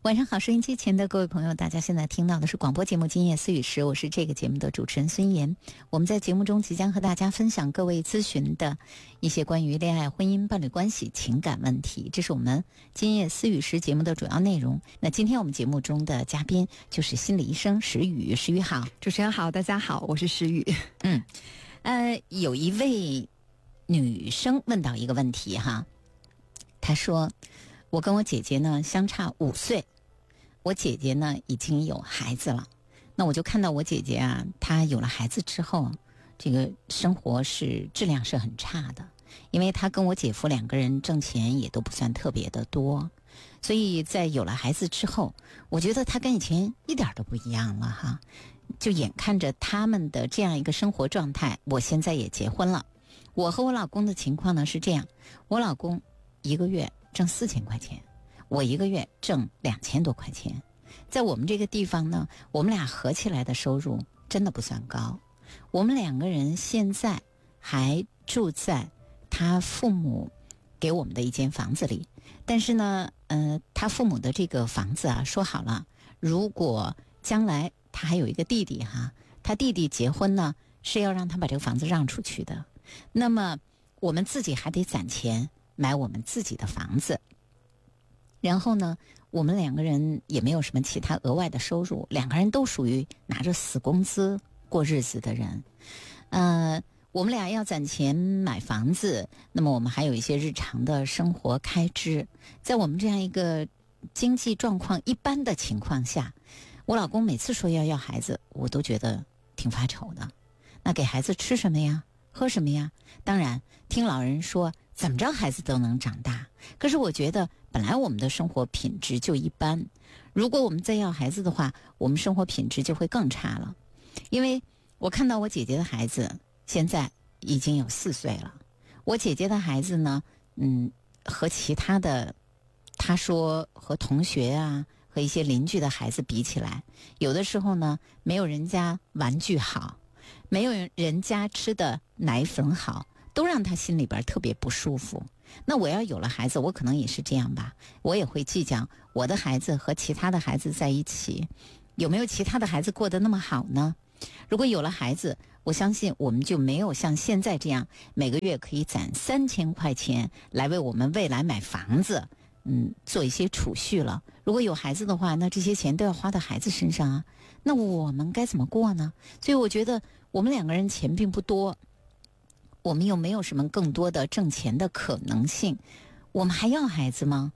晚上好，收音机前的各位朋友，大家现在听到的是广播节目《今夜思语时》，我是这个节目的主持人孙岩。我们在节目中即将和大家分享各位咨询的一些关于恋爱、婚姻、伴侣关系、情感问题，这是我们《今夜思语时》节目的主要内容。那今天我们节目中的嘉宾就是心理医生石宇。石宇好。 主持人好，大家好，我是石宇。 有一位女生问到一个问题哈，她说我跟我姐姐呢相差5岁，我姐姐呢已经有孩子了，那我就看到我姐姐啊，她有了孩子之后，这个生活质量是很差的，因为她跟我姐夫2个人挣钱也都不算特别的多，所以在有了孩子之后，我觉得她跟以前一点都不一样了哈。就眼看着他们的这样一个生活状态，我现在也结婚了。我和我老公的情况呢是这样，我老公1个月挣4000块钱，我1个月挣2000多块钱。在我们这个地方呢，我们俩合起来的收入真的不算高。我们2个人现在还住在他父母给我们的一间房子里，但是呢，他父母的这个房子啊，说好了，如果将来他还有一个弟弟哈，他弟弟结婚呢是要让他把这个房子让出去的。那么我们自己还得攒钱买我们自己的房子。然后呢，我们2个人也没有什么其他额外的收入，2个人都属于拿着死工资过日子的人。我们俩要攒钱买房子，那么我们还有一些日常的生活开支。在我们这样一个经济状况一般的情况下，我老公每次说要孩子，我都觉得挺发愁的。那给孩子吃什么呀？喝什么呀？当然，听老人说怎么着孩子都能长大。可是我觉得本来我们的生活品质就一般，如果我们再要孩子的话，我们生活品质就会更差了。因为我看到我姐姐的孩子现在已经有4岁了，我姐姐的孩子呢，和其他的，她说和同学啊和一些邻居的孩子比起来，有的时候呢，没有人家玩具好，没有人家吃的奶粉好，都让他心里边特别不舒服。那我要有了孩子，我可能也是这样吧，我也会计较我的孩子和其他的孩子在一起，有没有其他的孩子过得那么好呢？如果有了孩子，我相信我们就没有像现在这样每个月可以攒3000块钱来为我们未来买房子做一些储蓄了。如果有孩子的话，那这些钱都要花到孩子身上啊，那我们该怎么过呢？所以我觉得我们2个人钱并不多，我们又没有什么更多的挣钱的可能性，我们还要孩子吗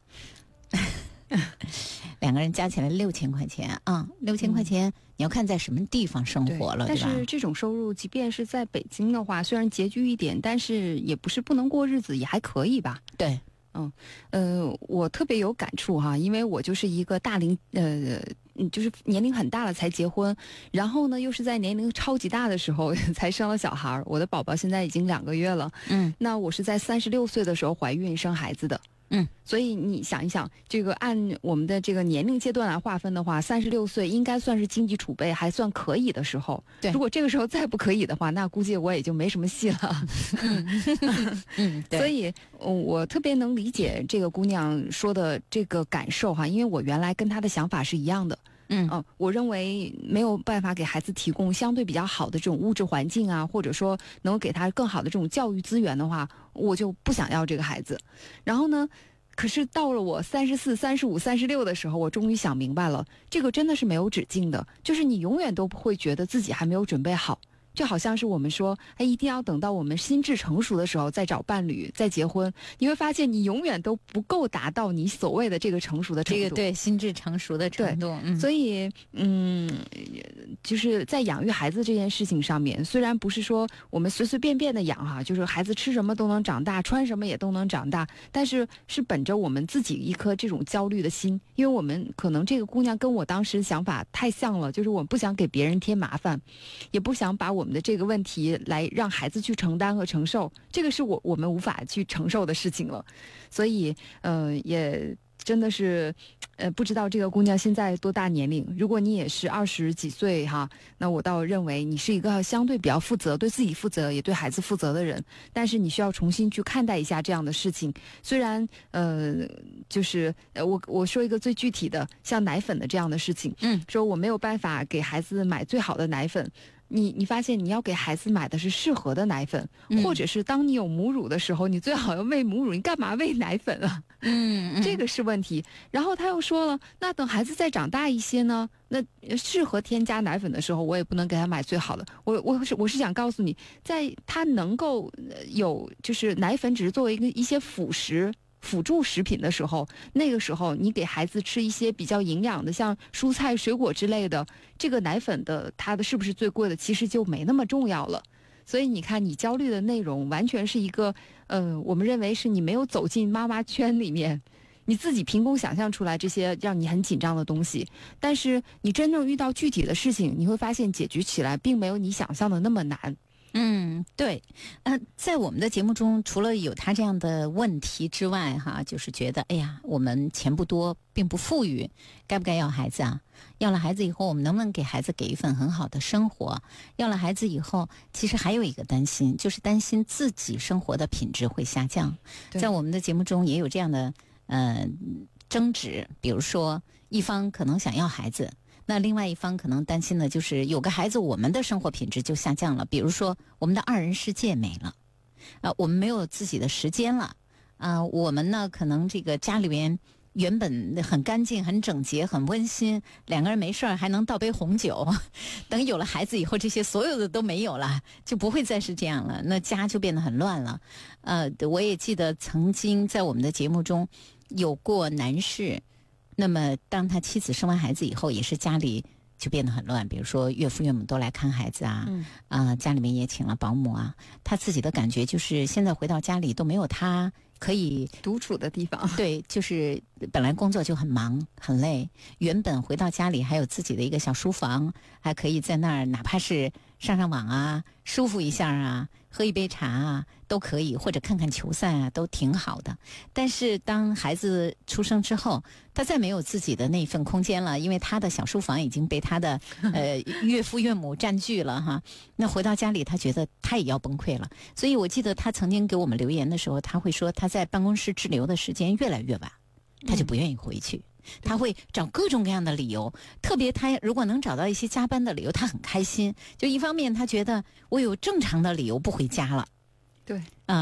？2个人加起来6000块钱啊，6000块钱，你要看在什么地方生活了，对吧？ 但是这种收入，即便是在北京的话，虽然拮据一点，但是也不是不能过日子，也还可以吧？ 对。 我特别有感触哈，因为我就是一个就是年龄很大了才结婚，然后呢又是在年龄超级大的时候才生了小孩，我的宝宝现在已经2个月了。那我是在36岁的时候怀孕生孩子的。所以你想一想，这个按我们的这个年龄阶段来划分的话，36岁应该算是经济储备还算可以的时候。对，如果这个时候再不可以的话，那估计我也就没什么戏了。对。所以我特别能理解这个姑娘说的这个感受哈，因为我原来跟她的想法是一样的。我认为没有办法给孩子提供相对比较好的这种物质环境啊，或者说能够给他更好的这种教育资源的话，我就不想要这个孩子。然后呢，可是到了我34、35、36的时候，我终于想明白了，这个真的是没有止境的，就是你永远都不会觉得自己还没有准备好。就好像是我们说，一定要等到我们心智成熟的时候再找伴侣再结婚，你会发现你永远都不够达到你所谓的这个成熟的程度。 这个对，心智成熟的程度。 所以就是在养育孩子这件事情上面，虽然不是说我们随随便便的养哈，就是孩子吃什么都能长大，穿什么也都能长大，但是是本着我们自己一颗这种焦虑的心，因为我们可能这个姑娘跟我当时想法太像了，就是我们不想给别人添麻烦，也不想把我们的这个问题来让孩子去承担和承受，这个是我们无法去承受的事情了。所以也真的是不知道这个姑娘现在多大年龄。如果你也是20几岁哈，那我倒认为你是一个相对比较负责，对自己负责，也对孩子负责的人。但是你需要重新去看待一下这样的事情。虽然就是我说一个最具体的，像奶粉的这样的事情，说我没有办法给孩子买最好的奶粉。你发现你要给孩子买的是适合的奶粉，或者是当你有母乳的时候，你最好要喂母乳，你干嘛喂奶粉啊？这个是问题。然后他又说了，那等孩子再长大一些呢，那适合添加奶粉的时候，我也不能给他买最好的。我是想告诉你，在他能够有就是奶粉只是作为一些辅助食品的时候，那个时候你给孩子吃一些比较营养的，像蔬菜、水果之类的，这个奶粉的它的是不是最贵的，其实就没那么重要了。所以你看，你焦虑的内容完全是一个，我们认为是你没有走进妈妈圈里面，你自己凭空想象出来这些让你很紧张的东西。但是你真正遇到具体的事情，你会发现解决起来并没有你想象的那么难。 对，在我们的节目中，除了有他这样的问题之外，哈，就是觉得，哎呀，我们钱不多，并不富裕，该不该要孩子啊？要了孩子以后，我们能不能给孩子给一份很好的生活？要了孩子以后，其实还有一个担心，就是担心自己生活的品质会下降。在我们的节目中也有这样的争执，比如说一方可能想要孩子。那另外一方可能担心的就是有个孩子，我们的生活品质就下降了。比如说，我们的2人世界没了，我们没有自己的时间了，我们呢可能这个家里边原本很干净、很整洁、很温馨，2个人没事儿还能倒杯红酒。等有了孩子以后，这些所有的都没有了，就不会再是这样了，那家就变得很乱了。我也记得曾经在我们的节目中有过男士。那么当他妻子生完孩子以后，也是家里就变得很乱，比如说岳父岳母都来看孩子啊，家里面也请了保姆啊，他自己的感觉就是现在回到家里都没有他可以独处的地方。 对，就是本来工作就很忙很累，原本回到家里还有自己的一个小书房，还可以在那儿哪怕是上网啊，舒服一下啊，喝一杯茶啊都可以，或者看看球赛啊，都挺好的。但是当孩子出生之后，他再没有自己的那份空间了，因为他的小书房已经被他的岳父岳母占据了哈。那回到家里，他觉得他也要崩溃了。所以我记得他曾经给我们留言的时候，他会说他在办公室滞留的时间越来越晚，他就不愿意回去。他会找各种各样的理由，特别他如果能找到一些加班的理由，他很开心。就一方面他觉得我有正常的理由不回家了， 对，